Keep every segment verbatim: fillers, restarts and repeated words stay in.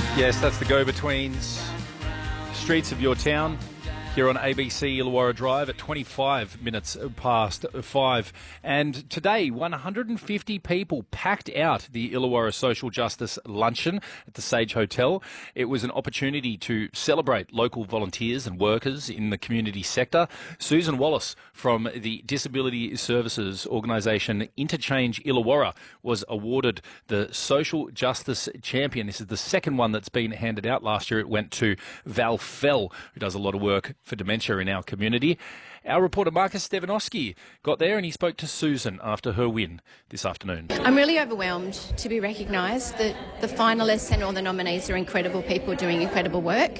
Yes, that's the go-betweens. Streets of your town here on A B C Illawarra Drive at twenty-five minutes past five. And today, one hundred fifty people packed out the Illawarra Social Justice Luncheon at the Sage Hotel. It was an opportunity to celebrate local volunteers and workers in the community sector. Susan Wallace from the Disability Services organisation Interchange Illawarra was awarded the Social Justice Champion. This is the second one that's been handed out. Last year it went to Val Fell, who does a lot of work for dementia in our community. Our reporter Marcus Stevanowski got there and he spoke to Susan after her win this afternoon. I'm really overwhelmed to be recognised. The, the finalists and all the nominees are incredible people doing incredible work.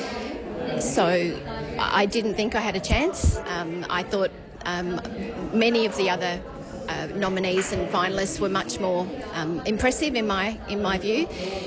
So I didn't think I had a chance. Um, I thought um, many of the other uh, nominees and finalists were much more um, impressive in my in my view.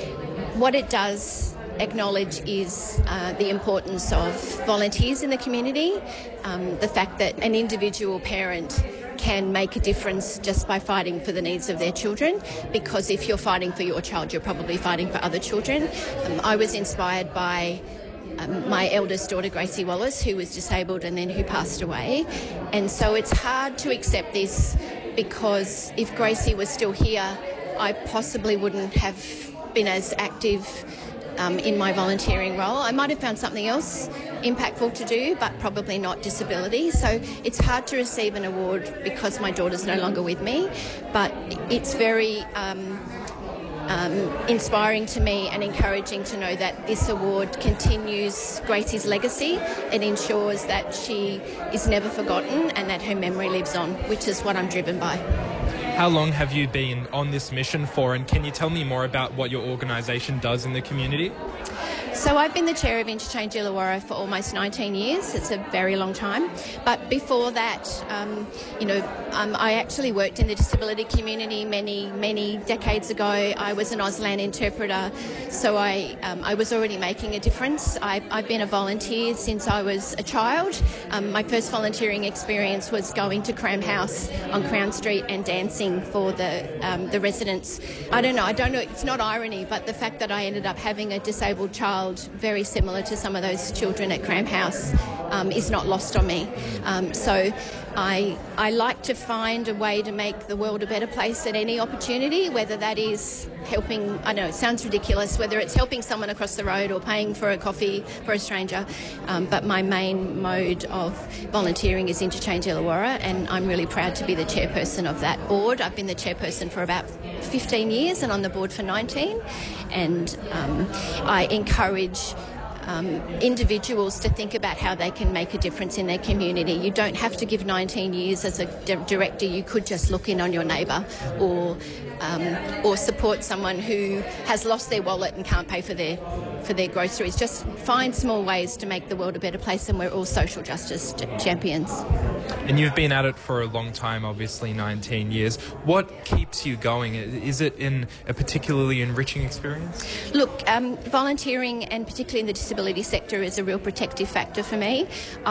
What it does acknowledge is uh, the importance of volunteers in the community, um, the fact that an individual parent can make a difference just by fighting for the needs of their children, because if you're fighting for your child, you're probably fighting for other children. Um, I was inspired by um, my eldest daughter, Gracie Wallace, who was disabled and then who passed away. And so it's hard to accept this, because if Gracie was still here, I possibly wouldn't have been as active Um, in my volunteering role. I might have found something else impactful to do, but probably not disability. So it's hard to receive an award because my daughter's no longer with me, but it's very um, um, inspiring to me and encouraging to know that this award continues Gracie's legacy. It ensures that she is never forgotten and that her memory lives on, which is what I'm driven by. How long have you been on this mission for, and can you tell me more about what your organisation does in the community? So I've been the chair of Interchange Illawarra for almost nineteen years. It's a very long time. But before that, um, you know, um, I actually worked in the disability community many, many decades ago. I was an Auslan interpreter, so I um, I was already making a difference. I, I've been a volunteer since I was a child. Um, my first volunteering experience was going to Cram House on Crown Street and dancing for the um, the residents. I don't know, I don't know, it's not irony, but the fact that I ended up having a disabled child very similar to some of those children at Cram House um, is not lost on me. Um, so I, I like to find a way to make the world a better place at any opportunity, whether that is helping, I know it sounds ridiculous, whether it's helping someone across the road or paying for a coffee for a stranger, um, but my main mode of volunteering is Interchange Illawarra, and I'm really proud to be the chairperson of that board. I've been the chairperson for about fifteen years and on the board for nineteen, and um, I encourage Um, individuals to think about how they can make a difference in their community. You don't have to give nineteen years as a di- director. You could just look in on your neighbour, or um, or support someone who has lost their wallet and can't pay for their for their groceries. Just find small ways to make the world a better place, and we're all social justice ch- champions. And you've been at it for a long time, obviously nineteen years. What keeps you going? Is it in a particularly enriching experience? Look, um, volunteering, and particularly in the disability sector, is a real protective factor for me.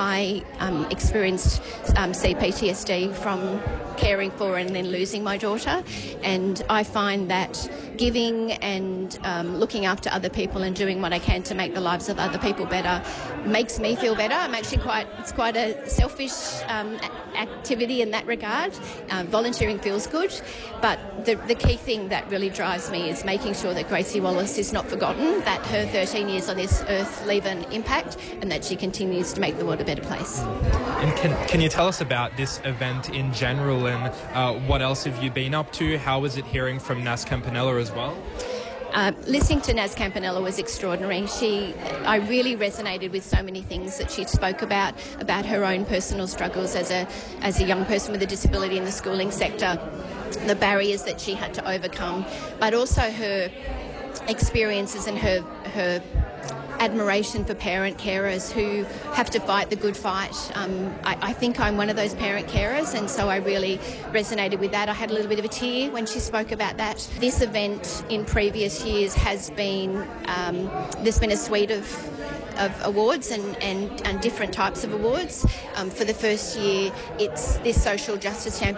I um, experienced um, C P T S D from caring for and then losing my daughter, and I find that giving and um, looking after other people and doing what I can to make the lives of other people better makes me feel better. I'm actually quite, it's quite a selfish um, activity in that regard. Uh, volunteering feels good, but the, the key thing that really drives me is making sure that Gracie Wallace is not forgotten, that her thirteen years on this earth leave an impact, and that she continues to make the world a better place. And can, can you tell us about this event in general, and uh, what else have you been up to? How was it hearing from Naz Campanella as well? Uh, listening to Naz Campanella was extraordinary. She, I really resonated with so many things that she spoke about, about her own personal struggles as a, as a young person with a disability in the schooling sector, the barriers that she had to overcome, but also her experiences and her, her admiration for parent carers who have to fight the good fight. Um, I, I think I'm one of those parent carers, and so I really resonated with that. I had a little bit of a tear when she spoke about that. This event in previous years has been, um, there's been a suite of of awards and, and, and different types of awards. Um, for the first year, it's this Social Justice Champion